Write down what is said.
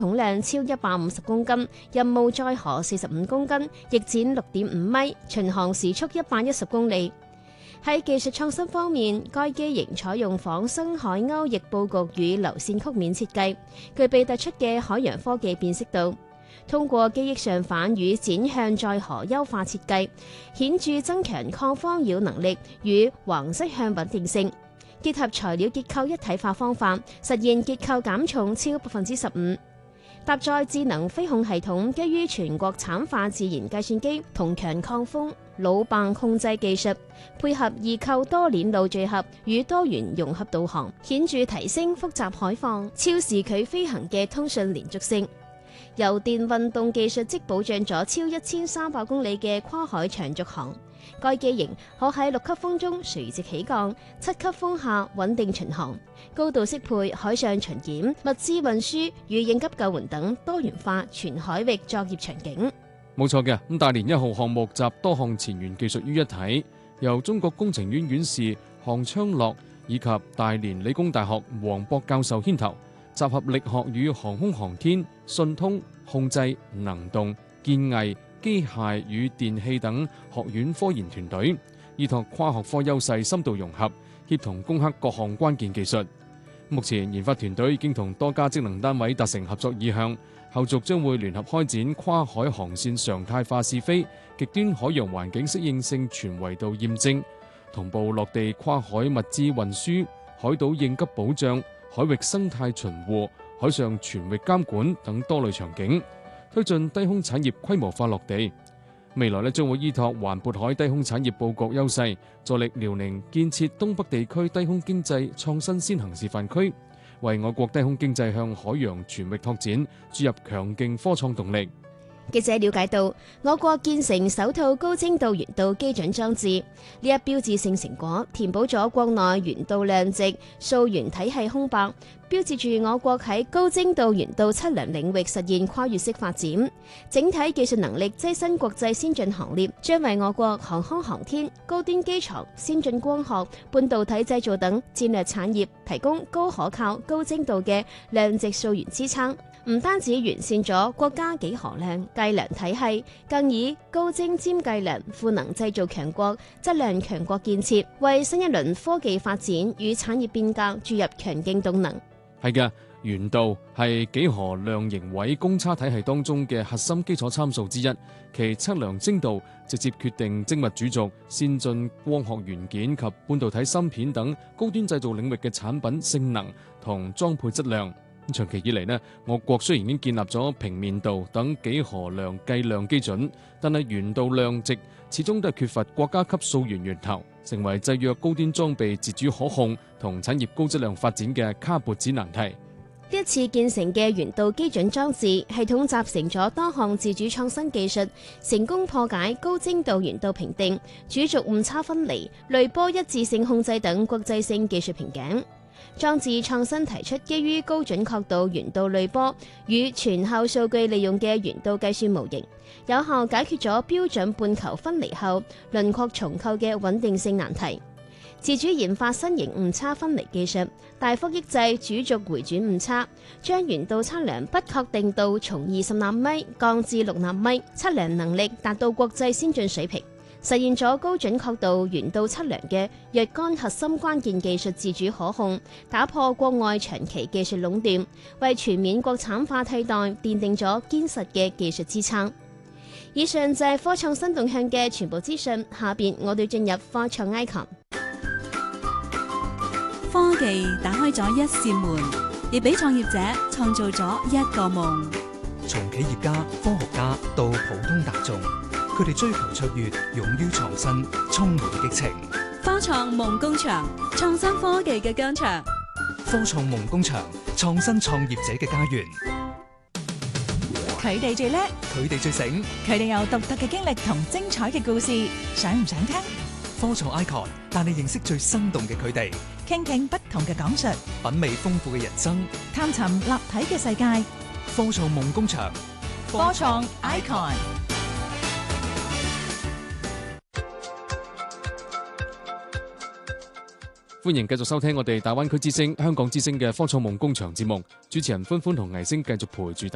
重量超150公斤，任務載荷45公斤，翼展6.5米，巡航時速110公里。喺技術創新方面，該機型採用仿生海鷗翼佈局與流線曲面設計，具備突出嘅海洋科技辨識度。通過機翼上反與展向載荷優化設計，顯著增強抗騷擾能力與橫側向穩定性。結合材料結構一體化方法，實現結構減重超15%。搭載智能飛控系統，基於全國產化自然計算機同強抗風腦棒控制技術，配合異構多鏈路聚合與多元融合導航，顯著提升複雜海況、超視距飛行嘅通訊連續性。油電運動技術即保障咗超1300公里嘅跨海長續航。該機型可喺6級風中垂直起降，7級風下穩定巡航，高度適配海上巡檢、物資運輸與應急救援等多元化全海域作業場景。 冇錯嘅，大連1號項目集多項前沿技術於一體，由中國工程院院士項昌樂以及大連理工大學黃博教授牽頭，集合力學與航空航天、信通、控制、能動、建藝、機械與電氣等學院科研團隊，依託跨學科優勢深度融合，協同攻克各項關鍵技術。目前研發團隊已經同多家職能單位達成合作意向，後續將會聯合開展跨海航線常態化試飛、極端海洋環境適應性全維度驗證、同步落地跨海物資運輸、海島應急保障、海域生態巡護、海上全域監管等多類場景，推進低空產業規模化落地。未來將會依託環渤海低空產業佈局優勢，助力遼寧建設東北地區低空經濟創新先行示範區，為我國低空經濟向海洋全域拓展注入強勁科創動力。 記者了解到，我國建成首套高精度懸導基準裝置，呢一標誌性成果填補咗國內懸導量值溯源體系空白，標誌住我國喺高精度懸導測量領域實現跨越式發展，整體技術能力躋身國際先進行列，將為我國航空航天、高端機床、先進光學、半導體製造等戰略產業提供高可靠、高精度嘅量值溯源支撐。唔單止完善咗國家幾何量計量體系，更以高精尖計量賦能製造強國、質量強國建設，為新一輪科技發展與產業變革注入強勁動能。 係嘅，懸導係幾何量形位公差體系當中嘅核心基礎參數之一，其測量精度直接決定精密主軸、先進光學元件及半導體芯片等高端製造領域嘅產品性能同裝配質量。長期以嚟呢，我國雖然已經建立咗平面導等幾何量計量基準，但係懸導量值始終都係缺乏國家級溯源源頭，成為制約高端裝備自主可控同產業高質量發展嘅卡脖子難題。 呢一次建成嘅懸導基準裝置系統集成咗多項自主創新技術，成功破解高精度懸導評定、主軸誤差分離、濾波一致性控制等國際性技術瓶頸。裝置創新提出基於高準確度懸導濾波與全後數據利用嘅懸導計算模型，有效解決咗標準半球分離後輪廓重構嘅穩定性難題。自主研發新型誤差分離技術，大幅抑制主軸回轉誤差，將懸導測量不確定度從20納米降至6納米，測量能力達到國際先進水平。實現咗高準確度懸導測量嘅若干核心關鍵技術自主可控，打破國外長期技術壟斷，為全面國產化替代奠定咗堅實嘅技術支撐。以上就係科創新動向嘅全部資訊，下邊我哋進入科創 icon。 科技打開咗一扇門，亦俾創業者創造咗一個夢。 從企業家、科學家到普通大眾，佢哋追求卓越，勇於創新，充滿激情。 科創夢工場，創新科技嘅疆場。 科創夢工場，創新創業者嘅家園。 佢哋最叻， 佢哋最醒， 佢哋有獨特嘅經歷同精彩嘅故事，想唔想聽？ 科創 icon 帶你認識最生動嘅佢哋， 傾聽不同嘅講述， 品味豐富嘅人生， 探尋立體嘅世界。 科創夢工場， 科創 icon。 歡迎繼續收聽我哋大灣區之聲、香港之聲嘅科創夢工場節目，主持人歡歡同倪星繼續陪住大家。